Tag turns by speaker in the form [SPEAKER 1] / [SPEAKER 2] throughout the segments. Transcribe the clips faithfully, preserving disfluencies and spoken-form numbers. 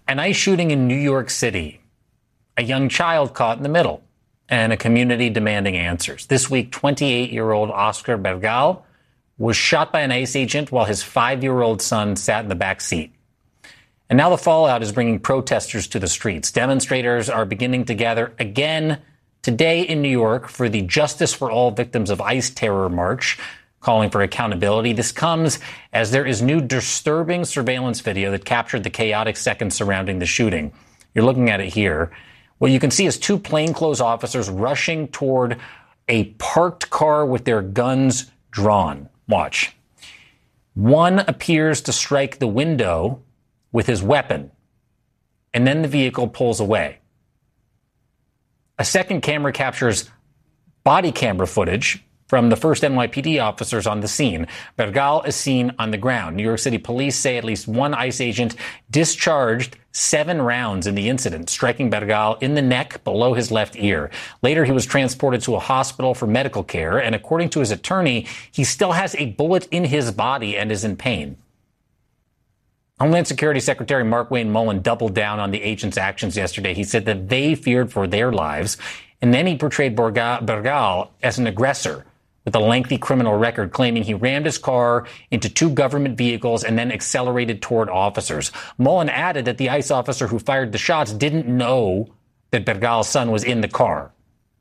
[SPEAKER 1] An ICE shooting in New York City, a young child caught in the middle, and a community demanding answers. This week, twenty-eight-year-old Oscar Bergal was shot by an ICE agent while his five-year-old son sat in the back seat. And now the fallout is bringing protesters to the streets. Demonstrators are beginning to gather again today in New York for the Justice for All Victims of ICE Terror March, calling for accountability. This comes as there is new disturbing surveillance video that captured the chaotic seconds surrounding the shooting. You're looking at it here. What you can see is two plainclothes officers rushing toward a parked car with their guns drawn. Watch. One appears to strike the window with his weapon, and then the vehicle pulls away. A second camera captures body camera footage from the first N Y P D officers on the scene. Bergal is seen on the ground. New York City police say at least one ICE agent discharged seven rounds in the incident, striking Bergal in the neck below his left ear. Later, he was transported to a hospital for medical care, and according to his attorney, he still has a bullet in his body and is in pain. Homeland Security Secretary Markwayne Mullin doubled down on the agent's actions yesterday. He said that they feared for their lives, and then he portrayed Bergal as an aggressor with a lengthy criminal record, claiming he rammed his car into two government vehicles and then accelerated toward officers. Mullin added that the ICE officer who fired the shots didn't know that Bergal's son was in the car.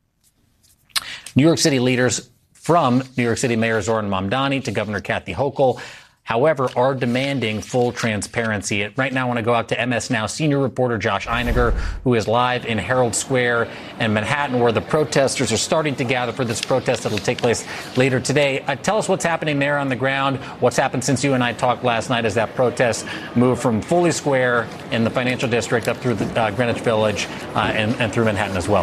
[SPEAKER 1] New York City leaders, from New York City Mayor Zohran Mamdani to Governor Kathy Hochul, however, are demanding full transparency. Right now, I want to go out to M S Now senior reporter Josh Einiger, who is live in Herald Square in Manhattan, where the protesters are starting to gather for this protest that will take place later today. Uh, tell us what's happening there on the ground, what's happened since you and I talked last night as that protest moved from Foley Square in the financial district up through the, uh, Greenwich Village uh, and, and through Manhattan as well.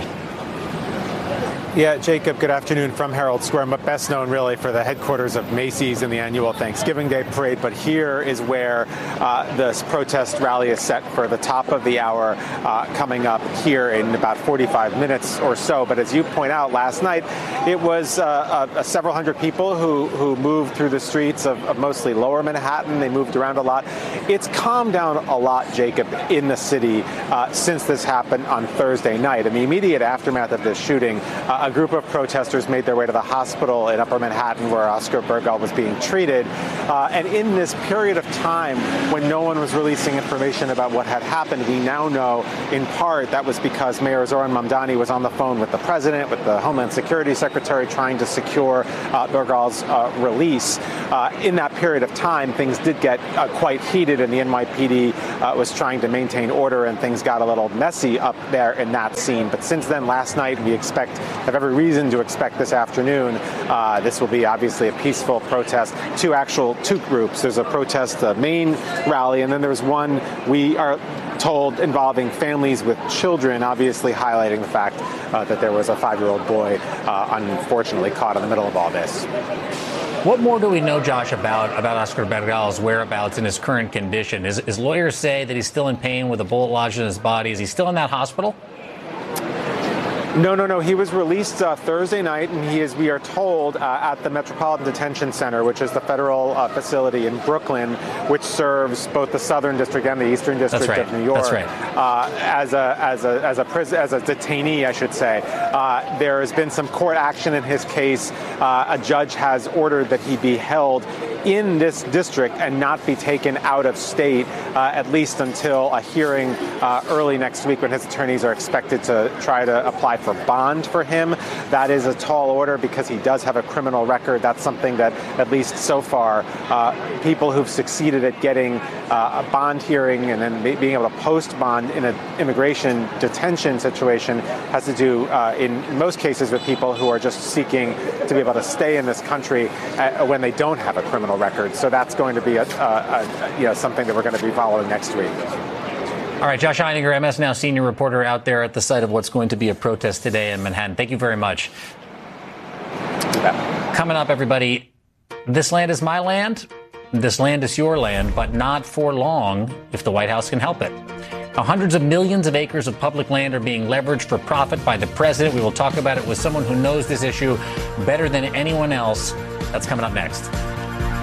[SPEAKER 2] Yeah, Jacob, good afternoon from Herald Square, but best known really for the headquarters of Macy's and the annual Thanksgiving Day parade. But here is where uh, this protest rally is set for the top of the hour uh, coming up here in about forty-five minutes or so. But as you point out, last night it was uh, uh, several hundred people who, who moved through the streets of, of mostly lower Manhattan. They moved around a lot. It's calmed down a lot, Jacob, in the city uh, since this happened on Thursday night. In the immediate aftermath of this shooting, uh, a group of protesters made their way to the hospital in Upper Manhattan where Oscar Bergal was being treated. Uh, and in this period of time when no one was releasing information about what had happened, we now know in part that was because Mayor Zohran Mamdani was on the phone with the president, with the Homeland Security Secretary, trying to secure uh, Bergal's uh, release. Uh, in that period of time, things did get uh, quite heated, and the N Y P D uh, was trying to maintain order, and things got a little messy up there in that scene. But since then, last night, we expect have every reason to expect this afternoon. Uh, this will be obviously a peaceful protest. Two actual two groups. There's a protest, the main rally, and then there's one we are told involving families with children, obviously highlighting the fact uh, that there was a five-year-old boy uh, unfortunately caught in the middle of all this.
[SPEAKER 1] What more do we know, Josh, about, about Oscar Bergal's whereabouts and his current condition? His, his lawyers say that he's still in pain with a bullet lodged in his body. Is he still in that hospital?
[SPEAKER 2] No, no, no. He was released uh, Thursday night, and he is, we are told, uh, at the Metropolitan Detention Center, which is the federal uh, facility in Brooklyn, which serves both the Southern District and the Eastern District
[SPEAKER 1] right.
[SPEAKER 2] of New York.
[SPEAKER 1] That's right.
[SPEAKER 2] Uh, as a as a as a prison as a detainee, I should say. Uh, there has been some court action in his case. Uh, a judge has ordered that he be held in this district and not be taken out of state, uh, at least until a hearing uh, early next week when his attorneys are expected to try to apply for bond for him. That is a tall order because he does have a criminal record. That's something that, at least so far, uh, people who've succeeded at getting uh, a bond hearing and then being able to post bond in an immigration detention situation has to do, uh, in most cases, with people who are just seeking to be able to stay in this country uh, when they don't have a criminal record. So that's going to be a, a, a, you know, something that we're going to be following next week.
[SPEAKER 1] All right, Josh Einiger, M S Now senior reporter out there at the site of what's going to be a protest today in Manhattan. Thank you very much. Yeah. Coming up, everybody, this land is my land. This land is your land, but not for long if the White House can help it. Now, hundreds of millions of acres of public land are being leveraged for profit by the president. We will talk about it with someone who knows this issue better than anyone else. That's coming up next.